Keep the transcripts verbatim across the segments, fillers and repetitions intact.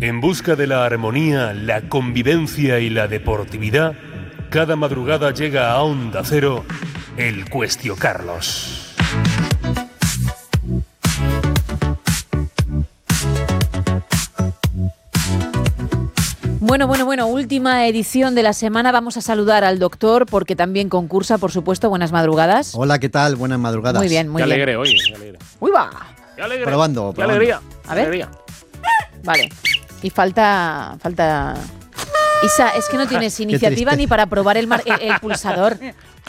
En busca de la armonía, la convivencia y la deportividad, cada madrugada llega a Onda Cero el Cuestio Carlos. Bueno, bueno, bueno, última edición de la semana. Vamos a saludar al doctor porque también concursa, por supuesto. Buenas madrugadas. Hola, ¿qué tal? Buenas madrugadas. Muy bien, muy qué bien. alegre, oye, qué alegre. ¡Uy, va! Qué alegre. Probando, Qué probando. alegría. A ver. Alegría. Vale. Y falta... falta... Isa, es que no tienes iniciativa triste. ni para probar el, mar- el, el pulsador.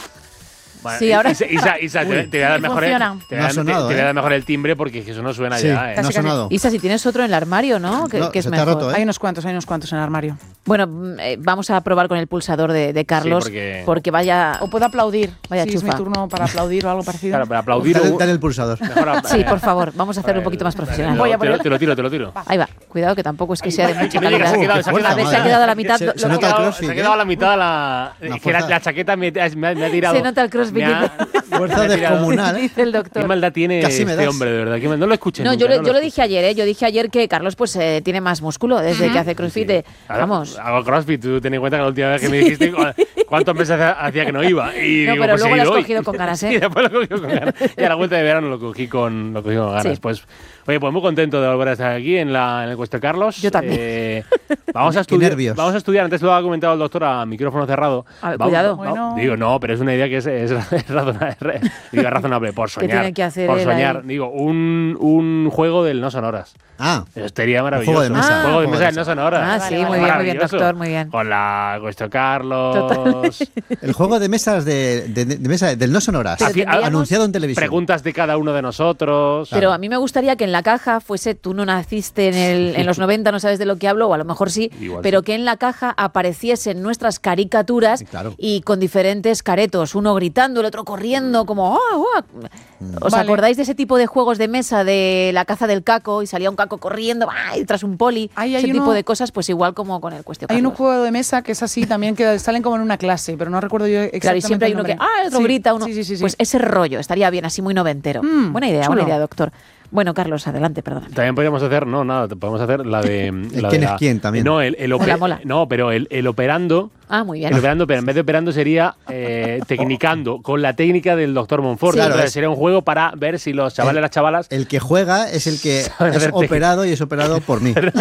Bueno, Sí, ahora- Isa, Isa, Isa, te, te voy a dar mejor el, funciona. te voy No a ha dar- sonado, te- te voy a ¿eh? dar mejor el timbre porque es que eso no suena Sí, ya, ¿eh? no ha sonado. Isa, si tienes otro en el armario, ¿no? Que, No, que es se te ha mejor. roto, ¿eh? Hay unos cuantos, hay unos cuantos en el armario. Bueno, mm, eh, vamos a probar con el pulsador de, de Carlos Sí, porque- porque vaya... O puedo aplaudir. Vaya si es mi chufa. turno para aplaudir o algo parecido. Claro, para aplaudir. Dale, un- dale el pulsador. mejor a- Sí, eh, por favor, vamos a hacerlo un poquito más Vale, profesional. no, Voy a te, lo, poner- te lo tiro, te lo tiro. Ahí va, cuidado que tampoco es que sea de Ay, mucha que me digas, calidad. se ha quedado- se ha fuerza, quedado- A ver, se madre. ha quedado a la mitad. Se- lo- se lo- nota el Se ha crossfit, quedado a ¿eh? la mitad la, Una es que la, fuerza. la chaqueta me, me ha, me ha tirado. Se nota el crossfit. Me ha- Fuerza me ha tirado. descomunal, ¿eh? Dice el Qué doctor. maldad tiene Casi me este das. hombre, de verdad. Qué mal- no lo escuché No, nunca, yo, lo, no yo lo escuché. dije ayer, ¿eh? Yo dije ayer que Carlos pues eh, tiene más músculo desde que hace crossfit. de- Ahora, vamos. Hago crossfit, tú ten en cuenta que la última vez que me dijiste cu- cuántos meses hacía- hacía que no iba. Y No, digo, pero pues luego he lo has ido hoy. cogido con ganas, ¿eh? Y después lo cogí con ganas. Y a la vuelta de verano lo cogí con, lo cogí con ganas. Sí. Pues, oye, pues muy contento de volver a estar aquí en, la, en el Cuesta Carlos. Yo también. Eh, vamos, a Qué estudiar, nervios. vamos a estudiar, antes lo ha comentado el doctor a micrófono cerrado. A ver, Vamos- cuidado. vamos- Bueno. Digo, no, pero es una idea que es, es, es razonable, digo, razonable, por soñar. tiene que hacer por él soñar. ahí? Digo, un, un juego del no sonoras. Ah, Eso sería maravilloso. juego de mesa. Un juego de Ah. mesa del no sonoras. Ah, sí, muy bien, muy bien, Maravilloso. doctor, muy bien. Con la Cuesta Carlos. el juego de mesas de, de, de mesa del no sonoras. Pero Así, tendríamos- Anunciado en televisión. Preguntas de cada uno de nosotros. Pero a mí me gustaría que en la caja fuese, tú no naciste en, el, en los noventa, no sabes de lo que hablo, o a lo mejor sí, Igual pero sí. que en la caja apareciesen nuestras caricaturas Sí, claro. y con diferentes caretos, uno gritando, el otro corriendo, como... "Oh, oh". ¿Os Vale. acordáis de ese tipo de juegos de mesa de la caza del caco y salía un caco corriendo ¡ah! Y tras un poli? Ahí hay ese uno- tipo de cosas, pues igual como con el Cuestio Hay un Carlos. juego de mesa que es así también, que salen como en una clase, pero no recuerdo yo exactamente. Claro, y siempre hay el uno que, nombre. ah, el otro Sí, grita, uno. Sí, sí, sí. sí. Pues ese rollo estaría bien, así muy noventero. Mm, buena idea, chulo. buena idea, doctor. Bueno, Carlos, adelante, perdóname. También podríamos hacer, no, nada, podemos hacer la de. la quién de es la- quién también. No, el, el ope- Mola, mola. no, pero el, el operando. Ah, muy bien. El operando, pero en vez de operando sería eh, tecnicando, con la técnica del doctor Monfort. Sí. Entonces, Claro, es- sería un juego para ver si los chavales y El- las chavalas. El que juega es el que Sabe es hacer técnica. operado y es operado por mí. Qué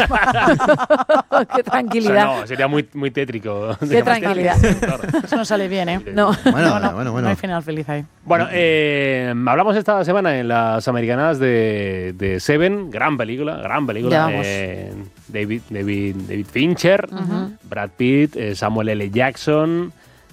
O sea, tranquilidad. no, sería muy, muy tétrico. Qué tranquilidad. Eso no sale bien, ¿eh? No. Bueno, no, no, bueno, no bueno. hay final feliz ahí. Bueno, eh, hablamos esta semana en las americanas de, de Seven, gran película, gran película. Ya vamos. eh, David, David, David Fincher, Brad Pitt, eh, Samuel L. Jackson.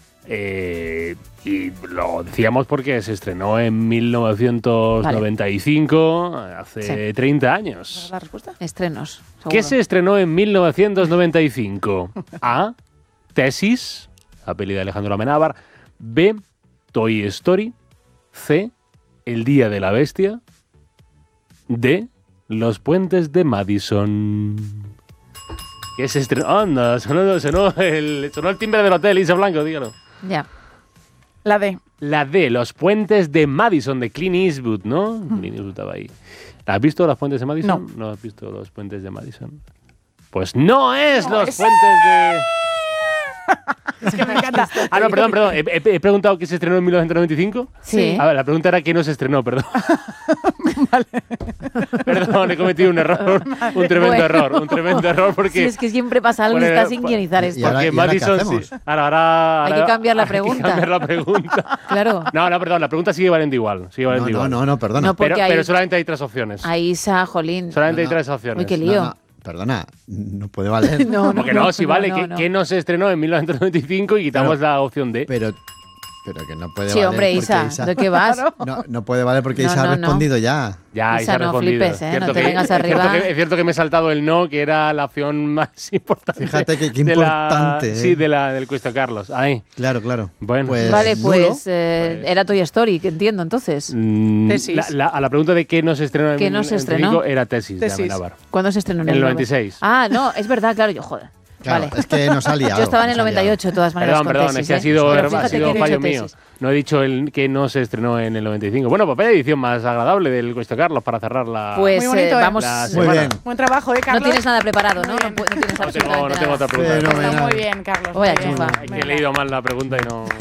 eh, y lo decíamos porque se estrenó en mil novecientos noventa y cinco, hace Sí. treinta ¿Esa es años. la respuesta? Estrenos. ¿Qué seguro. se estrenó en mil novecientos noventa y cinco? A. Tesis, la peli de Alejandro Amenábar. B. Toy Story. C. El Día de la Bestia. D. Los Puentes de Madison. ¿Qué se estrenó? Anda, sonó, sonó, el, sonó el timbre del hotel, Isa Blanco, dígalo. Ya. La D. La D. Los Puentes de Madison, de Clint Eastwood, ¿no? Clint Eastwood estaba ahí. ¿Has visto los Puentes de Madison? No. ¿No has visto los Puentes de Madison? Pues no es No los es. Puentes de... Es que me encanta. Ah, no, perdón, perdón. He, he- he preguntado qué se estrenó en mil novecientos noventa y cinco. Sí. A ver, la pregunta era qué no se estrenó, perdón. Perdón, he cometido un error. Un tremendo Bueno. error. Un tremendo error porque... Sí, es que siempre pasa algo y Bueno, está eh, sin pa- guionizar y esto. ahora- Porque ¿y ahora qué Madison... hacemos? sí. Ahora, ahora, Hay que ahora- cambiar la hay que pregunta. cambiar la pregunta. Claro. No, no, perdón. La pregunta sigue valiendo igual. Sigue No, valiendo no, igual. no, no, perdona. No, porque Pero, hay- pero solamente hay tres opciones. Ahí Isa, Jolín. Solamente No, hay no. tres opciones. Uy, qué No, lío. no, perdona, no puede valer. No, no, Porque no, si vale, no, que, no. que no se estrenó en mil novecientos noventa y cinco y quitamos la opción D. Pero, pero que no puede Sí, valer. hombre, porque Isa, ¿de qué vas? No, no puede valer porque No, Isa no, ha no. respondido ya. Ya, Isa, Isa ha no respondido. flipes, ¿eh? Cierto No te que- vengas es cierto arriba. que- es cierto que me he saltado el no, que era la opción más importante. Fíjate que- qué de la- importante, ¿eh? Sí, de la, del Cuesta Carlos. Ahí. Claro, claro. Bueno. Pues, Vale, nulo. pues, eh, Pues- era Toy Story, que entiendo entonces. Mm, Tesis. la- la- a la pregunta de qué no se estrenó en ¿Qué no mil se novecientos noventa y cinco estrenó? era tesis, de Tesis. Amenábar. ¿Cuándo se estrenó? En el noventa y seis. Ah, no, es verdad, claro, yo, joder. Claro, Vale. es que nos ha liado. Yo estaba en el nos ha noventa y ocho, de todas maneras. Perdón, con perdón, tesis, es que ha ¿eh? sido, Pero ha fíjate sido que he dicho fallo mío. tesis. No he dicho el que no se estrenó en el noventa y cinco. Bueno, pues vaya edición más agradable del Cuestión Carlos para cerrar la. Pues Muy bonito, eh, ¿eh? vamos. La Muy semana. bien. Buen trabajo, ¿eh, Carlos? No tienes nada preparado, ¿no? Muy No, bien. pu- no tienes No tengo, absolutamente no tengo otra nada. pregunta. Fenomenal. Está muy bien, Carlos. Vaya muy bien. chufa. Es que he leído mal la pregunta y no.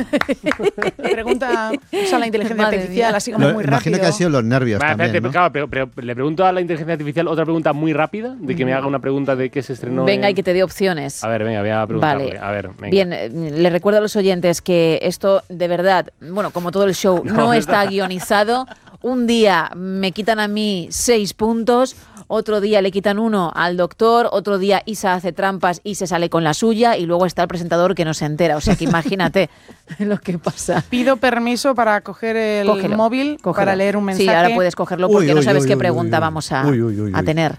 Pregunta, usa la inteligencia Madre artificial mía. así como Lo- muy imagino rápido. que han sido los nervios Va, también, espérate, ¿no? claro, pero, pero le pregunto a la inteligencia artificial otra pregunta muy rápida, de que me haga una pregunta de qué se estrenó. Venga, en- y que te dé opciones. A ver, venga, voy a preguntarle. Vale. A ver, venga. Bien, eh, le recuerdo a los oyentes que esto de verdad, bueno, como todo el show, no, No, está ¿verdad? guionizado. Un día me quitan a mí seis puntos, otro día le quitan uno al doctor, otro día Isa hace trampas y se sale con la suya y luego está el presentador que no se entera. O sea que imagínate lo que pasa. Pido permiso para coger el Cógelo, móvil cógelo. para leer un mensaje. Sí, ahora puedes cogerlo porque Uy, no uy, sabes uy, qué uy, pregunta uy, uy. vamos a, Uy, uy, uy, a uy. tener.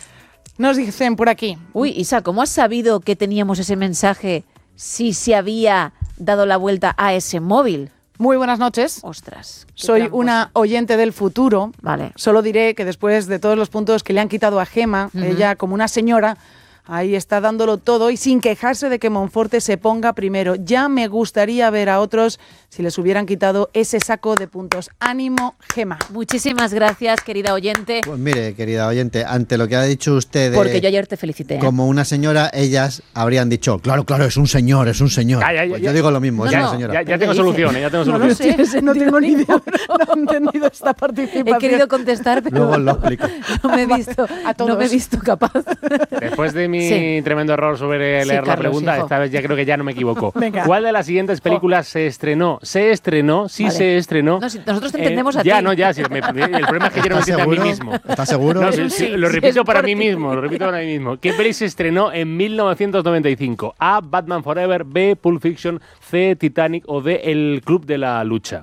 Nos dicen por aquí. Uy, Isa, ¿cómo has sabido que teníamos ese mensaje si se había dado la vuelta a ese móvil? Muy buenas noches. Ostras. qué Soy tramposo. una oyente del futuro. Vale. Solo diré que después de todos los puntos que le han quitado a Gema, Ujú. ella como una señora, ahí está dándolo todo y sin quejarse de que Monforte se ponga primero. Ya me gustaría ver a otros si les hubieran quitado ese saco de puntos. Ánimo, Gema. Muchísimas gracias, querida oyente, Pues mire, querida oyente, ante lo que ha dicho usted de- porque yo ayer te felicité. ¿eh? como una señora, ellas habrían dicho, claro, claro, es un señor, es un señor. Ya, ya, ya, Pues ya. yo digo lo mismo, No, es una no, señora. Ya, ya ¿Qué tengo dice? soluciones, ya tengo No lo soluciones. sé, no tengo ni idea. No he entendido esta participación. He querido contestar, pero Luego lo explico. no me he visto, A todos. no me he visto capaz. Después de mi Sí. tremendo error sobre Sí, leer la Carlos, pregunta, hijo. esta vez ya creo que ya no me equivoco. Venga. ¿Cuál de las siguientes películas se estrenó? Se estrenó, sí Vale. se estrenó. No, si nosotros te eh, entendemos a ya, ti. no, ya. Si me- el problema es que yo no me ¿Estás entiendo a mí seguro? mismo. ¿Estás seguro? No, sí, sí, Sí, lo sí, repito es para por mí ti. mismo, lo repito para mí mismo. ¿Qué peli se estrenó en mil novecientos noventa y cinco? A. Batman Forever, B. Pulp Fiction, C. Titanic o D. El Club de la Lucha.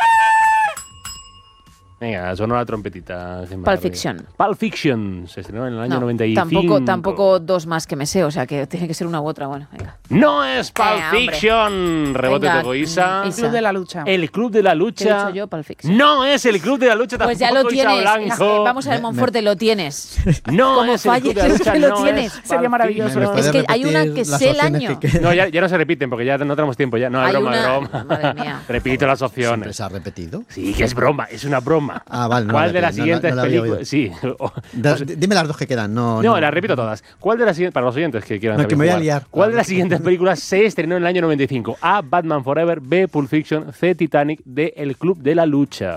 Venga, sonó la trompetita. Gemma. Pulp Fiction. Pulp Fiction se estrenó en el año No, noventa y cinco. tampoco, tampoco dos más que me sé, o sea que tiene que ser una u otra. Bueno, venga. No es Pulp Eh, hombre. Fiction. Rebote Venga, de Isa. mm, El Club de la Lucha. El Club de la ¿Qué he Lucha. dicho yo? Pulp Fiction. No es el Club de la Lucha Pues tampoco, ya lo Isa tienes. Blanco. Vamos a ver, Me- Monforte, lo tienes. No como es el Club de la falles, Lucha, que lo no tienes. es Pulp Sería maravilloso. ¿Me Es puede que hay una repetir que las sé el opciones año. que- No, ya, ya no se repiten porque ya no tenemos tiempo. Ya. No, es Hay broma, es una- broma. Madre mía. Repito las ¿Siempre opciones. se ha repetido? Sí, que es broma, es una broma. Ah, vale, no ¿Cuál la de las no la- siguientes no la había películas? oído. Sí. o- Da- o sea, dime las dos que quedan. No, no, las repito todas. ¿Cuál de las siguientes, para los oyentes que quieran No, que también me voy a jugar, liar. ¿cuál de las siguientes películas se estrenó en el año noventa y cinco? A. Batman Forever, B. Pulp Fiction, C. Titanic, D. El Club de la Lucha.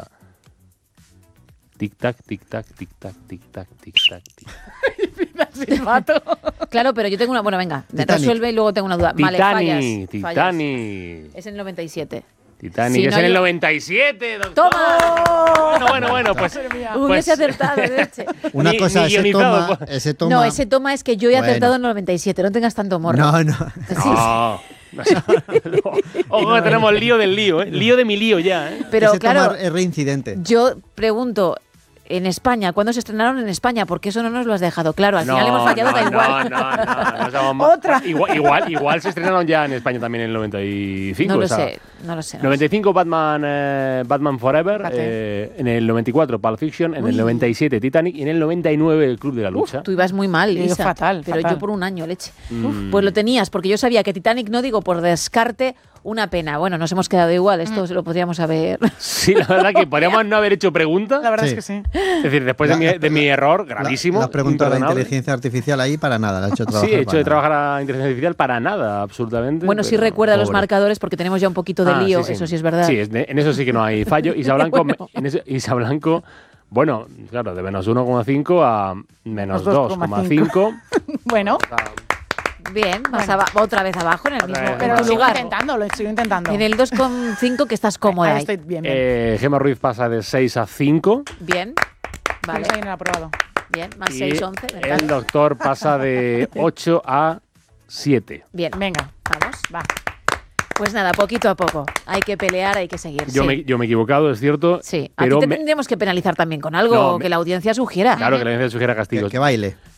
Tic tac, tic tac, tic tac, tic tac, tic tac, tic. Silbato. Claro, pero yo tengo una. Bueno, venga, Titanic. resuelve y luego tengo una duda. Vale, fallas, Titanic, fallas. Titanic. Es el noventa y siete. Titanic Si es no en hay- el noventa y siete, doctor. ¡Toma! Bueno, bueno, bueno, pues. Hubiese pues- acertado, de leche. Una Ni- cosa, ni ese guionizado, toma, pues. ese toma. No, ese toma es que yo he Bueno. acertado en el noventa y siete. No tengas tanto morro. No, no. Sí, No. Ojo que tenemos lío del lío, ¿eh? Lío de mi lío ya, ¿eh? pero ese claro, toma es reincidente. yo pregunto. En España, ¿cuándo se estrenaron en España? Porque eso no nos lo has dejado claro. Al final hemos fallado, no, da no, igual. No, no, no, no seamos más- Otra. Igual, igual, igual se estrenaron ya en España también en el noventa y cinco. No lo esa- sé, no lo sé. no lo noventa y cinco Batman, eh, Batman Forever, Fíjate. eh, en el noventa y cuatro Pulp Fiction, en Uy. el noventa y siete Titanic y en el noventa y nueve El Club de la Uf, Lucha. tú ibas muy mal, He ido Isa. fatal, Pero fatal. yo por un año, leche. Mm. Pues lo tenías, porque yo sabía que Titanic, no digo por descarte, una pena. Bueno, nos hemos quedado igual, esto se lo podríamos haber... Sí, la verdad que podríamos no haber hecho pregunta. La verdad Sí. es que sí. Es decir, después de, La- mi, de mi error gravísimo. La, la pregunta de la imperdonable. inteligencia artificial ahí para nada. La ha hecho trabajar Sí, he hecho para de nada. trabajar a inteligencia artificial para nada, absolutamente. Bueno, sí pero- recuerda los pobre. marcadores, porque tenemos ya un poquito de Ah, lío, sí, sí. eso sí es verdad. Sí, es de- en eso sí que no hay fallo. Isa Blanco, Bueno. en eso- Isa Blanco, bueno, claro, de menos uno coma cinco a menos Los dos dos coma coma cinco. Bueno, Bien, más Bueno. aba- otra vez abajo, en el Otra mismo vez en pero lo tu abajo. sigo lugar. intentando, lo sigo intentando. En el dos coma cinco que estás cómoda Ahí ahí. estoy bien, bien. Eh, Gemma Ruiz pasa de seis a cinco. Bien, vale, Tienes ahí en el aprobado. bien, más Y seis, once. me el encanta. doctor pasa de ocho a siete. Bien, Venga, vamos. va. Pues nada, poquito a poco. Hay que pelear, hay que seguir. Yo, sí. me, yo me he equivocado, es cierto. Sí, a pero ti te me- tendremos que penalizar también con algo No, me- que la audiencia sugiera. Claro que la audiencia sugiera Que, castigos. que baile.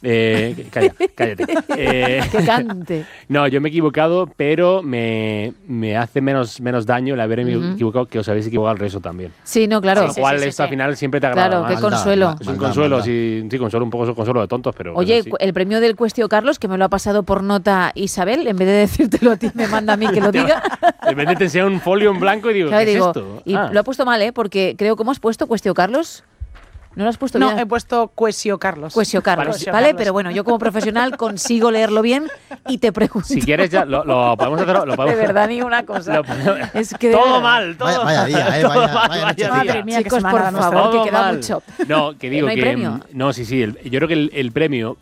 Eh, calla, cállate. Eh, Que cante. no, yo me he equivocado, pero me, me hace menos, menos daño el haberme Ujú. equivocado que os habéis equivocado al resto también. Sí, no, claro. Con lo cual, esto al final siempre te agrada Claro, más. qué Maldad, consuelo. ma- Es un maldad, consuelo, maldad. sí, sí, consuelo, un poco consuelo de tontos, pero... Oye, pero sí. el premio del Cuestio Carlos, que me lo ha pasado por nota Isabel, en vez de decírtelo a ti, me manda a mí que lo diga. De repente te enseña un folio en blanco y digo, Claro, ¿qué digo, es esto? y Ah. lo ha puesto mal, ¿eh? Porque creo, ¿cómo has puesto Cuestio Carlos? ¿No lo has puesto No, bien? he puesto Cuesio Carlos. Cuestio Carlos, Cuestio ¿vale? Carlos. Pero bueno, yo como profesional consigo leerlo bien y te pregunto. Si quieres ya, lo, lo podemos hacer... Lo podemos, De verdad, ni una cosa. lo podemos- Es que de todo verdad. mal, todo Vaya- vaya mal, día, eh, todo vaya- mal, vaya vaya noche día. Madre mía, qué Chicos, semana por nuestra. favor, que Todo queda mal. mucho. No, que digo ¿No hay que... premio? No, sí, sí. el- yo creo que el, el premio...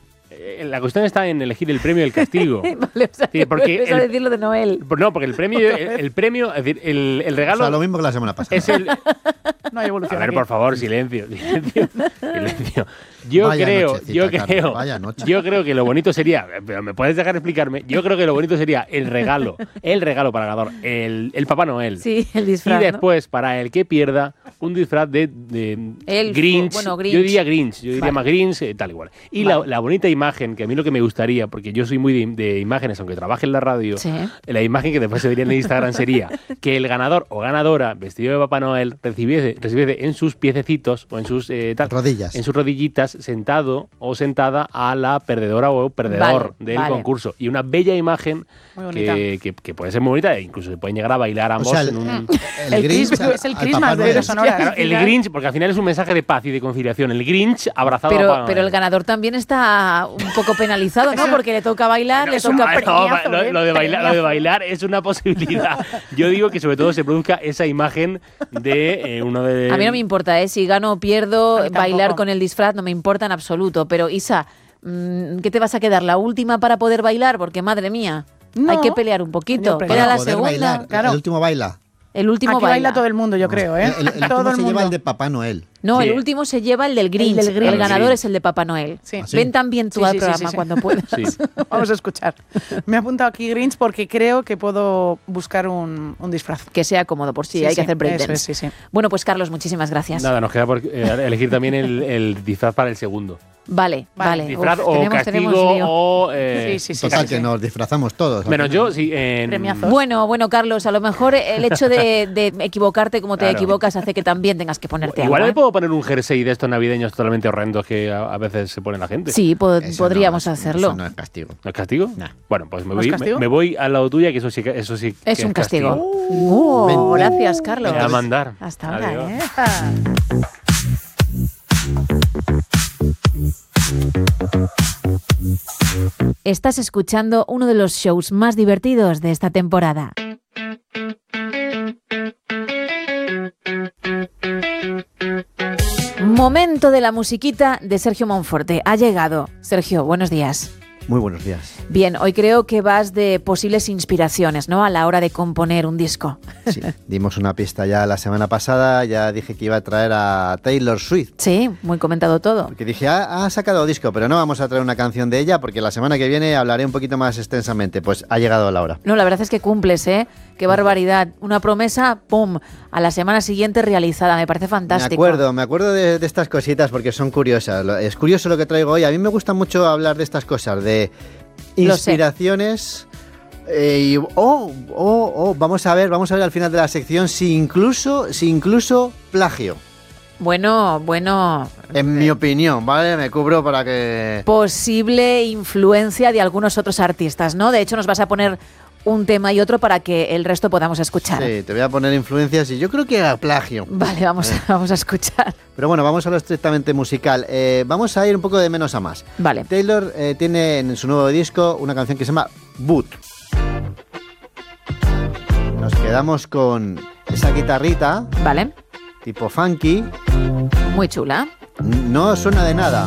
eh, La cuestión está en elegir el premio y el castigo. Vale, o sea, Sí, que porque vuelves a el- decirlo de Noel. Por- No, porque el premio, el, el premio, es decir, el, el O regalo sea, lo mismo que la semana pasada. es el... No hay A evolución ver, aquí. por favor, silencio, silencio, silencio. Yo Vaya creo, nochecita, yo Carlos, creo, vaya noche. yo creo que lo bonito sería, pero me puedes dejar explicarme, yo creo que lo bonito sería el regalo, el regalo para el ganador, el, el Papá Noel. Sí, el Y disfraz, ¿no? después, para el que pierda, un disfraz de, de Elfo, Grinch. bueno, Yo Grinch. diría Grinch, yo diría Vale. más Grinch, eh, tal igual. Y Vale. la, la bonita imagen, que a mí lo que me gustaría, porque yo soy muy de, de imágenes, aunque trabaje en la radio, Sí. la imagen que después se vería en Instagram sería que el ganador o ganadora vestido de Papá Noel recibiese, recibiese en sus piececitos o en sus eh, tal, Rodillas. en sus rodillitas sentado o sentada a la perdedora o perdedor Vale, del vale. concurso. Y una bella imagen Muy bonita. que, que- que puede ser muy bonita e incluso se pueden llegar a bailar O ambos sea, en el, un... el El Grinch Christmas- al- es el al Christmas Papá de Noel. los Sonora. Claro, el Grinch, porque al final es un mensaje de paz y de conciliación. El Grinch abrazado a Pero, Papá pero el Noel. ganador también está un poco penalizado, ¿no? Porque le toca bailar, le Es un- toca ah, no, premiazo, lo, ¿eh? lo de bailar, lo de bailar es una posibilidad. Yo digo que sobre todo se produzca esa imagen de eh, uno de... A mí no me importa, ¿eh? Si gano o pierdo, A mí bailar tampoco. con el disfraz no me importa en absoluto. Pero Isa, mm, ¿qué te vas a quedar? ¿La última para poder bailar? Porque madre mía, No. hay que pelear un poquito. Oye, Queda pero la Poder segunda. bailar. claro. El último baila. El último Aquí baila. baila todo el mundo, yo creo, ¿eh? El, el último todo el se mundo. lleva el de Papá Noel. No, Sí. el último se lleva el del Grinch. El El, del Grinch. ganador Grinch. es el de Papá Noel. Sí. ¿Ah, sí? Ven también tú Sí, al sí, sí, programa sí, sí. cuando puedas. Sí. Vamos a escuchar. Me he apuntado aquí Grinch porque creo que puedo buscar un, un disfraz. Que sea cómodo por si Sí, hay sí, que hacer breakdance. eso es, sí, sí. Bueno, pues Carlos, muchísimas gracias. Nada, nos queda por eh, elegir también el, el disfraz para el segundo. Vale, Vale. vale. Disfraz Uf, o tenemos- castigo tenemos lío. o... eh, Sí, sí, sí. Total, sí, que sí. nos disfrazamos todos. Menos yo, sí. en- Premiazo. Bueno, bueno, Carlos, a lo mejor el hecho de, de equivocarte como te Claro. equivocas hace que también tengas que ponerte Igual algo, me ¿eh? puedo poner un jersey de estos navideños totalmente horrendos que a, a veces se pone la gente. Sí, po- Eso podríamos no, hacerlo. Eso no es castigo. ¿No es castigo? No. Bueno, pues me ¿No es voy, me, castigo? me voy al lado tuya, que eso sí que eso sí que Es un castigo. castigo. Oh, Ven, ven. gracias, Carlos. Me voy a mandar. Hasta ahora, Adiós. ¿eh? Estás escuchando uno de los shows más divertidos de esta temporada. Momento de la musiquita de Sergio Monforte. Ha llegado. Sergio, buenos días. Muy buenos días. Bien, hoy creo que vas de posibles inspiraciones, ¿no? A la hora de componer un disco. Sí, dimos una pista ya la semana pasada, ya dije que iba a traer a Taylor Swift. Sí, muy comentado todo. Porque dije, ah, ha sacado disco, pero no vamos a traer una canción de ella porque la semana que viene hablaré un poquito más extensamente. Pues ha llegado la hora. No, la verdad es que cumples, ¿eh? Qué barbaridad. Una promesa, ¡pum! A la semana siguiente realizada. Me parece fantástico. Me acuerdo, me acuerdo de, de estas cositas porque son curiosas. Lo- Es curioso lo que traigo hoy. A mí me gusta mucho hablar de estas cosas, de Lo sé. inspiraciones. eh, y, oh, oh, oh, vamos a ver, vamos a ver al final de la sección si incluso, si incluso plagio. Bueno, bueno. En mi opinión, ¿vale? Me cubro para que... Posible influencia de algunos otros artistas, ¿no? De hecho, nos vas a poner un tema y otro para que el resto podamos escuchar. Sí, te voy a poner influencias y yo creo que era plagio. Vale, vamos, a, vamos a escuchar. Pero bueno, vamos a lo estrictamente musical. Eh, vamos a ir un poco de menos a más. Vale. Taylor eh, tiene en su nuevo disco una canción que se llama Boot. Nos quedamos con esa guitarrita Vale. tipo funky. Muy chula. No suena de nada.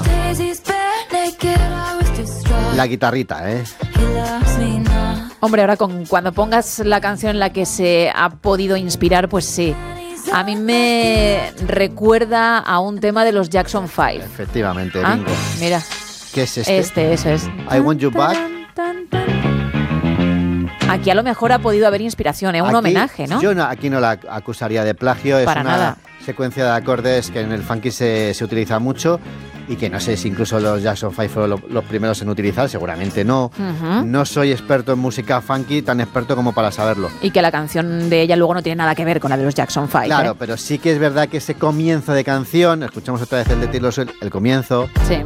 La guitarrita, ¿eh? Hombre, ahora con, cuando pongas la canción en la que se ha podido inspirar, pues sí. A mí me recuerda a un tema de los Jackson Five. Efectivamente, Ah, bingo. mira, ¿Qué es este? este, eso es. I Want You Back. Tan, tan, tan. Aquí a lo mejor ha podido haber inspiración, ¿eh? Un Aquí- homenaje, ¿no? Yo no, aquí no la acusaría de plagio. Es Para una nada. secuencia de acordes que en el funky se, se utiliza mucho. y que no sé si incluso los Jackson Five fueron lo- los primeros en utilizar, seguramente no. Ujú. No soy experto en música funky, tan experto como para saberlo. Y que la canción de ella luego no tiene nada que ver con la de los Jackson Five. Claro, ¿eh? pero sí que es verdad que ese comienzo de canción, escuchamos otra vez el de Taylor Swift, el comienzo, Sí.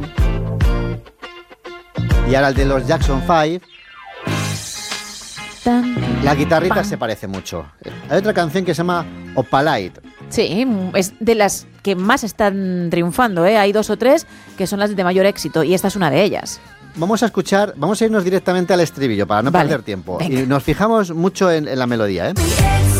y ahora el de los Jackson Five, Tan, la guitarrita pam. se parece mucho. Hay otra canción que se llama Opalite. Sí, es de las que más están triunfando, ¿eh? Hay dos o tres que son las de mayor éxito y esta es una de ellas. Vamos a escuchar, vamos a irnos directamente al estribillo para no Vale, perder tiempo. venga. Y nos fijamos mucho en, en la melodía, ¿eh? The